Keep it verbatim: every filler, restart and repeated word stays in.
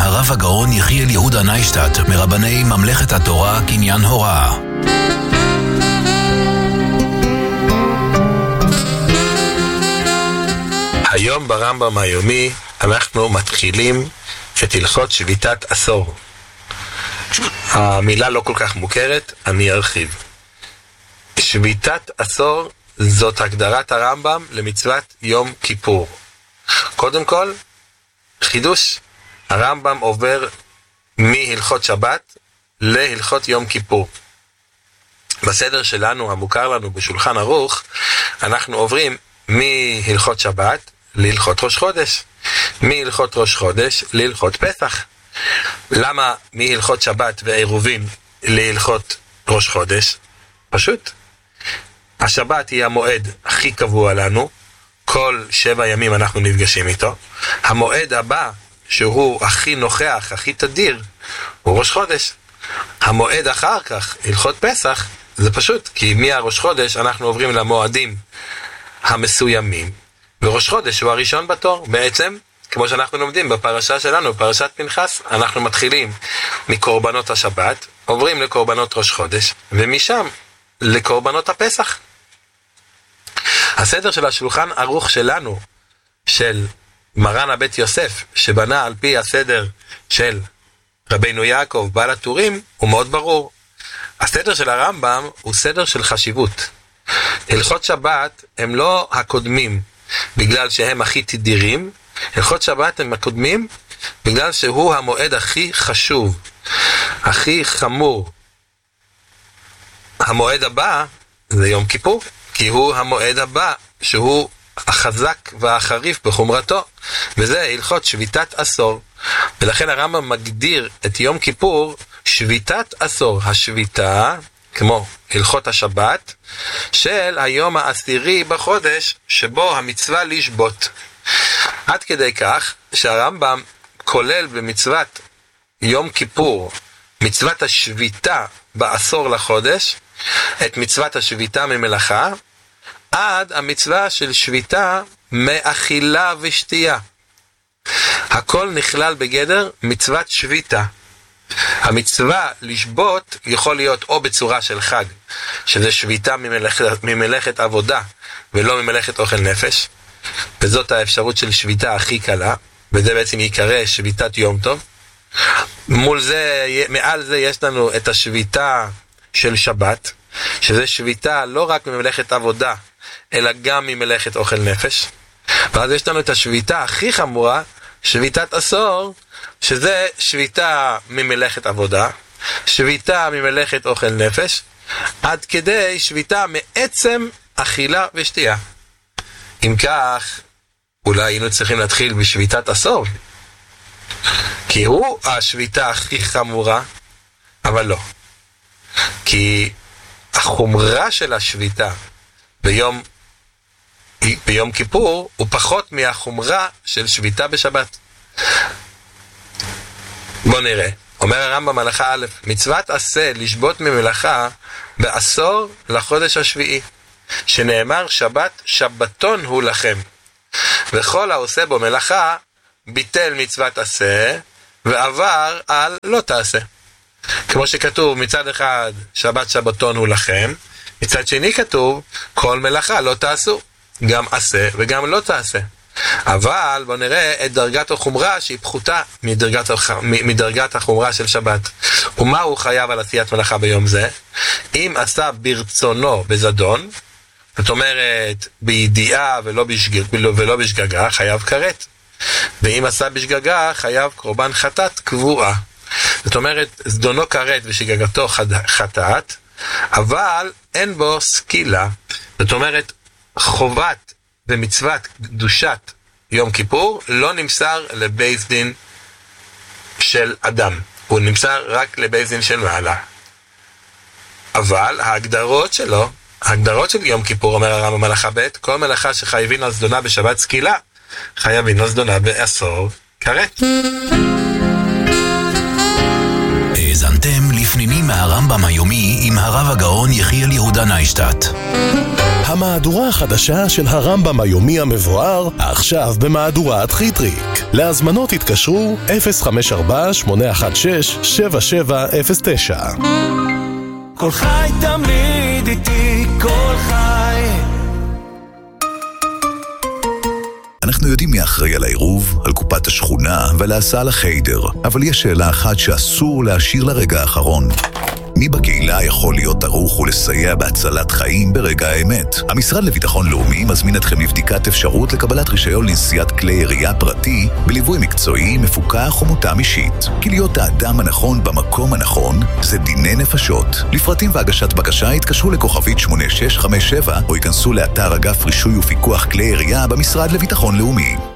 הרב הגאון יחיאל יהודה ניישטט, מרבני ממלכת התורה קניין הוראה. היום ברמב"ם היומי אנחנו מתחילים את הלכות שביתת עשור. המילה לא כל כך מוכרת, אני ארחיב. שביתת עשור זאת הגדרת הרמב"ם למצוות יום כיפור. קודם כל, חידוש, הרמב"ם עובר מהלכות שבת להלכות יום כיפור. בסדר שלנו, המוכר לנו בשולחן ערוך, אנחנו עוברים מהלכות שבת להלכות ראש חודש, מהלכות ראש חודש להלכות פסח. למה מהלכות שבת ועירובין להלכות ראש חודש? פשוט. השבת היא המועד הכי קבוע לנו, כל שבע ימים אנחנו נפגשים איתו. המועד הבא, שהוא הכי נוכח, הכי תדיר, הוא ראש חודש. המועד אחר כך, הלכות פסח, זה פשוט, כי מהראש חודש אנחנו עוברים למועדים המסוימים, וראש חודש הוא הראשון בתור. בעצם, כמו שאנחנו לומדים בפרשה שלנו, פרשת פנחס, אנחנו מתחילים מקורבנות השבת, עוברים לקורבנות ראש חודש, ומשם לקורבנות הפסח. הסדר של השולחן ערוך שלנו, של מרן הבית יוסף, שבנה על פי הסדר של רבינו יעקב בעל הטורים, הוא מאוד ברור. הסדר של הרמב"ם הוא סדר של חשיבות. הלכות שבת הם לא הקודמים בגלל שהם הכי תדירים, הלכות שבת הם הקודמים בגלל שהוא המועד הכי חשוב, הכי חמור. המועד הבא זה יום כיפור, כי הוא המועד הבא שהוא החזק והחריף בחומרתו, וזה הלכות שביתת עשור. ולכן הרמב"ם מגדיר את יום כיפור שביתת עשור, השביתה, כמו הלכות השבת, של היום העשירי בחודש שבו המצווה לשבות. עד כדי כך שהרמב"ם כולל במצוות יום כיפור, מצוות השביתה בעשור לחודש, את מצוות השביתה ממלאכה, עד המצווה של שביתה מאכילה ושתייה. הכל נכלל בגדר מצוות שביתה. המצווה לשבות יכול להיות או בצורה של חג, שזה שביתה ממלאכת, ממלאכת עבודה ולא ממלאכת אוכל נפש, וזאת האפשרות של שביתה הכי קלה, וזה בעצם יקרא שביתת יום טוב. מול זה, מעל זה יש לנו את השביתה של שבת, שזה שביתה לא רק ממלאכת עבודה, אלא גם ממלאכת אוכל נפש. ואז יש לנו את השביתה הכי חמורה, שביתת עשור, שזה שביתה ממלאכת עבודה, שביתה ממלאכת אוכל נפש, עד כדי שביתה מעצם אכילה ושתייה. אם כך, אולי היינו צריכים להתחיל בשביתת עשור, כי הוא השביתה הכי חמורה, אבל לא. כי החומרה של השביתה ביום, ביום כיפור הוא פחות מהחומרה של שביתה בשבת. בוא נראה. אומר הרמב"ם הלכה א', מצוות עשה לשבות ממלאכה בעשור לחודש השביעי, שנאמר שבת שבתון הוא לכם, וכל העושה בו מלאכה ביטל מצוות עשה ועבר על לא תעשה. כמו שכתוב מצד אחד שבת שבתון הוא לכם, מצד שני כתוב כל מלאכה לא תעשו, גם עשה וגם לא תעשה. אבל בוא נראה את דרגת החומרה שהיא פחותה מדרגת, מדרגת החומרה של שבת. ומה הוא חייב על עשיית מלאכה ביום זה? אם עשה ברצונו בזדון, זאת אומרת בידיעה ולא, בשגג, ולא בשגגה, חייב כרת. ואם עשה בשגגה, חייב קורבן חטאת קבועה. זאת אומרת, זדונו כרת ושגגתו חטאת, אבל אין בו סקילה. זאת אומרת, חובת ומצוות קדושת יום כיפור לא נמסר לבית דין של אדם, הוא נמסר רק לבית דין של מעלה. אבל ההגדרות שלו, ההגדרות של יום כיפור, אומר הרמב"ם הלכה ב', כל מלאכה שחייבים על זדונה בשבת סקילה, חייבים על זדונה בעשור כרת. האזנתם לפנינים מהרמב"ם היומי עם הרב הגאון יחיאל יהודה ניישטט. המהדורה החדשה של הרמב"ם היומי המבואר, עכשיו במהדורת חיטריק. להזמנות התקשרו אפס חמש ארבע שמונה אחת שש שבע שבע אפס תשע. כל חי תמיד איתי, כל חי. אנחנו יודעים מי אחראי על העירוב, על קופת השכונה ועל ההסעה לחיידר, אבל יש שאלה אחת שאסור להשאיר לרגע האחרון. מי בקהילה יכול להיות ערוך ולסייע בהצלת חיים ברגע האמת? המשרד לביטחון לאומי מזמין אתכם לבדיקת אפשרות לקבלת רישיון לנסיעת כלי ירייה פרטי בליווי מקצועי, מפוקח ומותאם אישית. כי להיות האדם הנכון במקום הנכון זה דיני נפשות. לפרטים והגשת בקשה התקשרו לכוכבית שמונה שש חמש שבע או ייכנסו לאתר אגף רישוי ופיקוח כלי ירייה במשרד לביטחון לאומי.